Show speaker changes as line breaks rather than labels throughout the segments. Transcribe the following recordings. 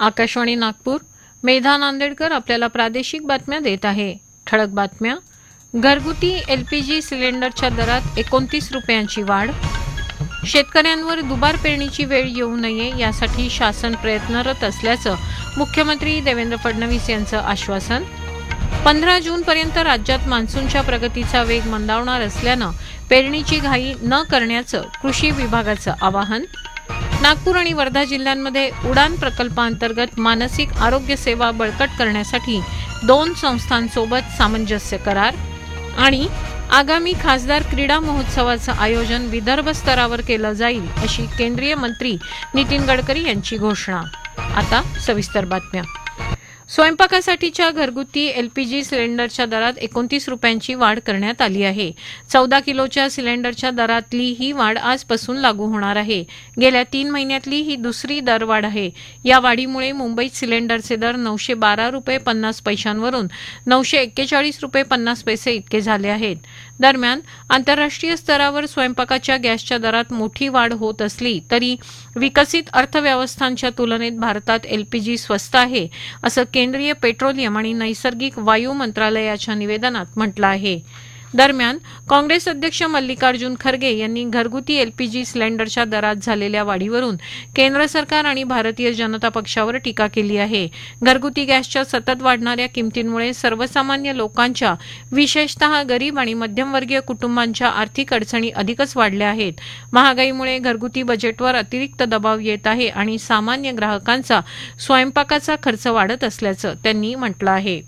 आकाशवाणी नागपूर. मेधा नांदेडकर आपल्याला प्रादेशिक बातम्या देत आहे. ठळक बातम्या. घरगुती एलपीजी सिलेंडरच्या दरात 29 रुपयांची वाढ. शेतकऱ्यांवर दुबार पेरणीची वेळ येऊ नये यासाठी शासन प्रयत्नरत असल्याचं मुख्यमंत्री देवेंद्र फडणवीस यांचं आश्वासन. 15 जूनपर्यंत राज्यात मान्सूनच्या प्रगतीचा वेग मंदावणार असल्यानं पेरणीची घाई न करण्याचं कृषी विभागाचं आवाहन. नागपूर आणि वर्धा जिल्ह्यांमध्ये उडान प्रकल्पांतर्गत मानसिक आरोग्य सेवा बळकट करण्यासाठी 2 संस्थांसोबत सामंजस्य करार. आणि आगामी खासदार क्रीडा महोत्सवाचं आयोजन विदर्भ स्तरावर केलं जाईल अशी केंद्रीय मंत्री नितीन गडकरी यांची घोषणा. आता सविस्तर बातम्या. स्वयंपाकासाठीच्या घरगुती एलपीजी सिलेंडरच्या दरात 29 रुपयांची वाढ करण्यात आली आहे. 14 किलोच्या सिलेंडरच्या दरातली ही वाढ आजपासून लागू होणार आहे. गेल्या 3 महिन्यातली ही दुसरी दरवाढ आहे. या वाढीमुळे मुंबईत सिलेंडरचे दर 912 रुपये 50 पैशांवरून 941 रुपये 50 पैसे इतके झाले आहेत. दरम्यान आंतरराष्ट्रीय स्तरावर स्वयंपाकाच्या गॅसच्या दरात मोठी वाढ होत असली तरी विकसित अर्थव्यवस्थांच्या तुलनेत भारतात एलपीजी स्वस्त आहे असं केंद्रीय पेट्रोलियम आणि नैसर्गिक वायू मंत्रालयाच्या निवेदनात म्हटलं आहे. दरम्यान काँग्रेस अध्यक्ष मल्लिकार्जुन खरगे यांनी घरगुती एलपीजी सिलेंडरच्या दरात झालेल्या वाढीवरून केंद्र सरकार आणि भारतीय जनता पक्षावर टीका केली आहे. घरगुती गॅसच्या सतत वाढणाऱ्या किमतींमुळे सर्वसामान्य लोकांच्या, विशेषतः गरीब आणि मध्यमवर्गीय कुटुंबांच्या आर्थिक अडचणी अधिकच वाढल्या आहेत. महागाईमुळे घरगुती बजेटवर अतिरिक्त दबाव येत आहे आणि सामान्य ग्राहकांचा स्वयंपाकाचा खर्च वाढत असल्याचं त्यांनी म्हटलं आहे.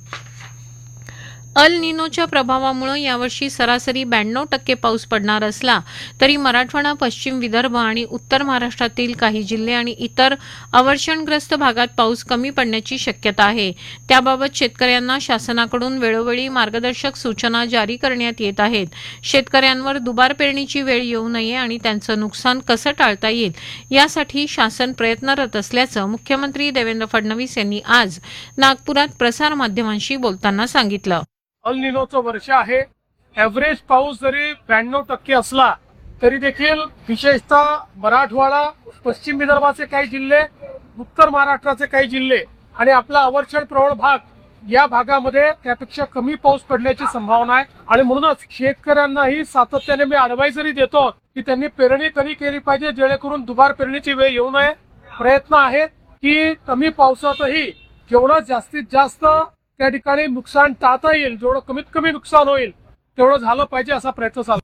अल निनोच्या प्रभावामुळे यावर्षी सरासरी 92% पाऊस पडणार असला तरी मराठवाडा, पश्चिम विदर्भ आणि उत्तर महाराष्ट्रातील काही जिल्हे आणि इतर अवर्षणग्रस्त भागात पाऊस कमी पडण्याची शक्यता आहे. त्याबाबत शेतकऱ्यांना शासनाकडून वेळोवेळी मार्गदर्शक सूचना जारी करण्यात येत आहेत. शेतकऱ्यांवर दुबार पेरणीची वेळ येऊ नये आणि त्यांचं नुकसान कसं टाळता येईल यासाठी शासन प्रयत्नरत असल्याचं मुख्यमंत्री देवेंद्र फडणवीस यांनी आज नागपुरात प्रसारमाध्यमांशी बोलताना सांगितलं.
अल निनोचं वर्ष आहे. ॲव्हरेज पाऊस जरी 92% असला तरी देखील विशेषतः मराठवाडा, पश्चिम विदर्भाचे काही जिल्हे, उत्तर महाराष्ट्राचे काही जिल्हे आणि आपला अवर्षण प्रवण भाग या भागामध्ये त्यापेक्षा कमी पाऊस पडण्याची संभावना आहे. आणि म्हणूनच शेतकऱ्यांनाही सातत्याने मी ॲडवायझरी देतो की त्यांनी पेरणी कधी केली पाहिजे जेणेकरून दुबार पेरणीची वेळ येऊ नये. प्रयत्न आहेत की कमी पावसातही जेवढं जास्तीत जास्त त्या ठिकाणी नुकसान टाळता येईल, जेवढं कमीत कमी नुकसान होईल तेवढं झालं पाहिजे असा प्रयत्न चालू.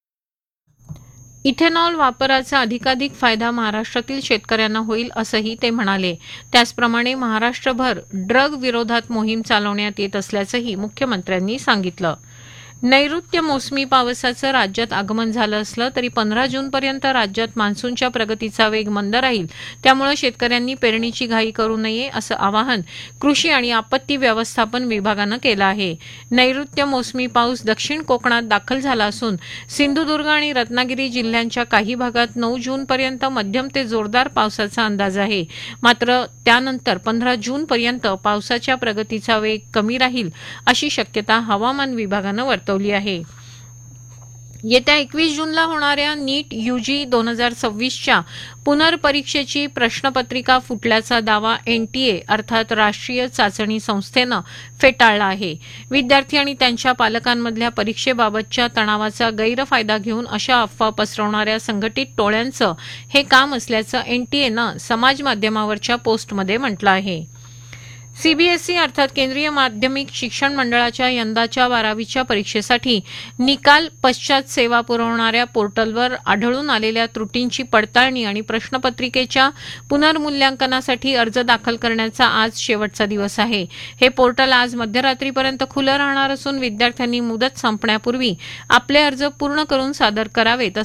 इथेनॉल वापराचा अधिकाधिक फायदा महाराष्ट्रातील शेतकऱ्यांना होईल असंही ते म्हणाले. त्याचप्रमाणे महाराष्ट्रभर ड्रग विरोधात मोहीम चालवण्यात येत असल्याचंही मुख्यमंत्र्यांनी सांगितलं. नैऋत्य मोसमी पावसाचं राज्यात आगमन झालं असलं तरी 15 जूनपर्यंत राज्यात मान्सूनच्या प्रगतीचा वेग मंद राहील. त्यामुळे शेतकऱ्यांनी पेरणीची घाई करू नये असं आवाहन कृषी आणि आपत्ती व्यवस्थापन विभागानं केलं आहे. नैऋत्य मोसमी पाऊस दक्षिण कोकणात दाखल झाला असून सिंधुदुर्ग आणि रत्नागिरी जिल्ह्यांच्या काही भागात 9 जूनपर्यंत मध्यम ते जोरदार पावसाचा अंदाज आहे. मात्र त्यानंतर 15 जूनपर्यंत पावसाच्या प्रगतीचा वेग कमी राहील अशी शक्यता हवामान विभागानं वर्तवली आहे. येत्या 21 जूनला होणाऱ्या नीट यूजी 2026च्या पुनर्परीक्षेची प्रश्नपत्रिका फुटल्याचा दावा एनटीए अर्थात राष्ट्रीय चाचणी संस्थेनं फेटाळला आहे. विद्यार्थी आणि त्यांच्या पालकांमधल्या परीक्षेबाबतच्या तणावाचा गैरफायदा घेऊन अशा अफवा पसरवणाऱ्या संघटित टोळ्यांचं हे काम असल्याचं एनटीएनं समाज माध्यमावरच्या पोस्टमध्ये म्हटलं आहे. सीबीएसई अर्थात केंद्रीय माध्यमिक शिक्षण मंडळाच्या यंदाच्या 12वीच्या परीक्षेसाठी निकाल पश्चात सेवा पुरवणाऱ्या पोर्टलवर आढळून आलेल्या त्रुटींची पडताळणी आणि प्रश्नपत्रिकेच्या पुनर्मूल्यांकनासाठी अर्ज दाखल करण्याचा आज शेवटचा दिवस आहे. हे पोर्टल आज मध्यरात्रीपर्यंत खुलं राहणार असून विद्यार्थ्यांनी मुदत संपण्यापूर्वी आपले अर्ज पूर्ण करून सादर करावेत